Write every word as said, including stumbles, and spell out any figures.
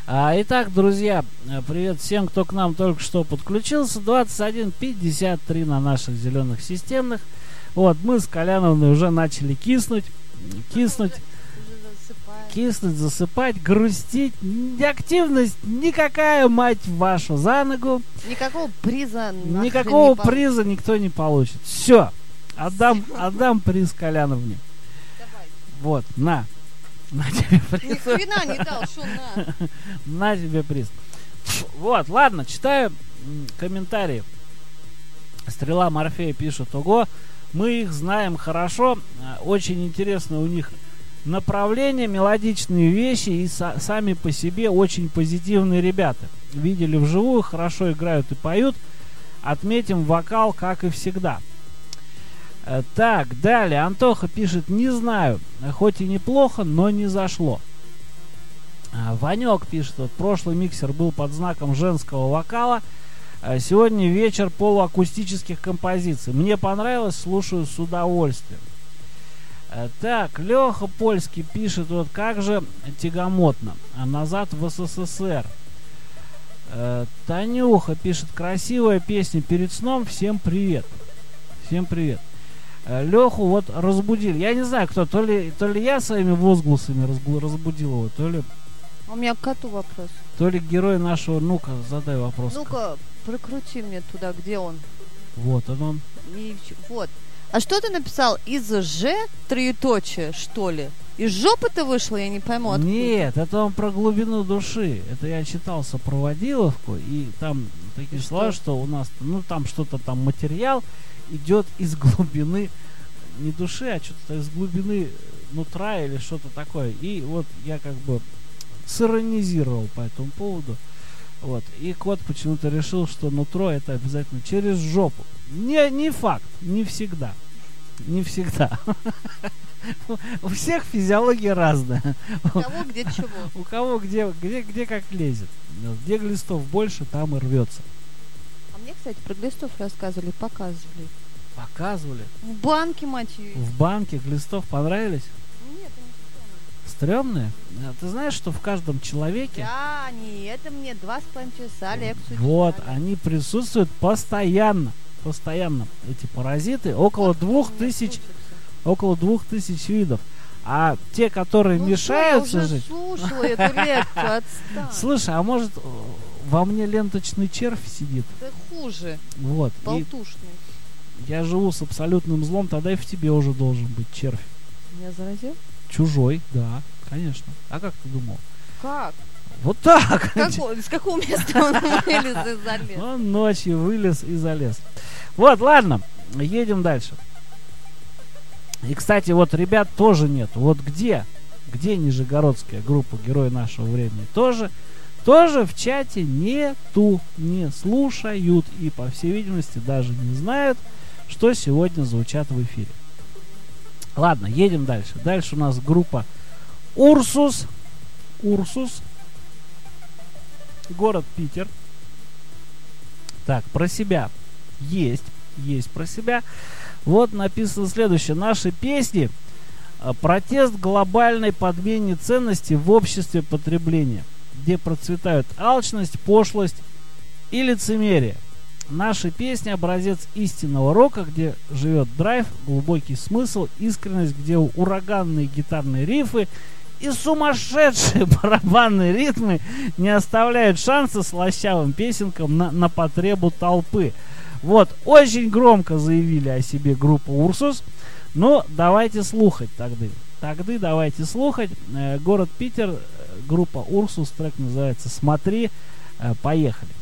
А, итак, друзья, привет всем, кто к нам только что подключился. двадцать один пятьдесят три на наших зеленых системных. Вот, мы с Коляновной уже начали киснуть, киснуть, киснуть, засыпать, грустить. Активность никакая, мать вашу, за ногу. Никакого приза. Никакого не приза никто не получит. Все, отдам, отдам приз Коляновне. Давай. Вот, на. На тебе приз. Ни хрена не дал, шо на. На тебе приз. Вот, ладно, читаю комментарии. Стрела Морфея пишет: ого, мы их знаем хорошо. Очень интересно у них направление, мелодичные вещи и са- сами по себе очень позитивные ребята. Видели вживую, хорошо играют и поют. Отметим вокал, как и всегда. Так, далее. Антоха пишет: не знаю, хоть и неплохо, но не зашло. Ванек пишет: вот прошлый миксер был под знаком женского вокала. Сегодня вечер полуакустических композиций. Мне понравилось, слушаю с удовольствием. Так, Леха Польский пишет: вот как же тягомотно. А назад в СССР. Танюха пишет: красивая песня перед сном. Всем привет. Всем привет. Леху вот разбудили. Я не знаю, кто. То ли, то ли я своими возгласами разбудил его, то ли... У меня к коту вопрос. То ли герой нашего... Ну-ка, задай вопрос. Ну-ка, прокрути мне туда, где он. Вот он он. И, вот. А что ты написал? Из Ж троеточие, что ли? Из жопы ты вышло? Я не пойму, откуда. Нет, это он про глубину души. Это я читал сопроводиловку, и там такие и слова, что? что у нас... Ну, там что-то там материал идет из глубины, не души, а что-то из глубины нутра или что-то такое. И вот я как бы сиронизировал по этому поводу. Вот. И кот почему-то решил, что нутро это обязательно через жопу. Не, не факт, не всегда. Не всегда. У всех физиология разная. У кого где чего. У кого где, где, где как лезет. Где глистов больше, там и рвется. Мне, кстати, про глистов рассказывали, показывали. Показывали? В банке, мать ее. В банке глистов понравились? Нет, они стрёмные. Стрёмные? Ты знаешь, что в каждом человеке... Да, они, это мне два с половиной часа лекцию Вот, читали. они присутствуют постоянно. Постоянно. Эти паразиты. Около Вот двух тысяч... Около двух тысяч видов. А те, которые ну мешаются что, я уже жить... слушала эту лекцию, отстань. Слушай, а может во мне ленточный червь сидит? Да хуже. Вот. Болтушный. И я живу с абсолютным злом, тогда и в тебе уже должен быть червь. Меня заразил? Чужой, да, конечно. А как ты думал? Как? Вот так! Какого, с какого места он вылез и залез? Он ночью вылез и залез. Вот, ладно, едем дальше. И, кстати, вот ребят тоже нет. Вот где? Где нижегородская группа «Герой нашего времени»? Тоже, тоже в чате нету, не слушают и, по всей видимости, даже не знают, что сегодня звучат в эфире. Ладно, едем дальше. Дальше у нас группа Урсус. Урсус. Город Питер. Так, про себя. Есть. Есть про себя. Вот написано следующее. Наши песни — протест глобальной подмене ценностей в обществе потребления, где процветают алчность, пошлость и лицемерие. Наши песни — образец истинного рока, где живет драйв, глубокий смысл, искренность, где ураганные гитарные рифы и сумасшедшие барабанные ритмы не оставляют шанса слащавым песенкам на, на потребу толпы. Вот, очень громко заявили о себе группа Урсус. Но давайте слухать тогда. Тогда давайте слухать. Э, город Питер, группа Урсус, трек называется «Смотри». Э, поехали.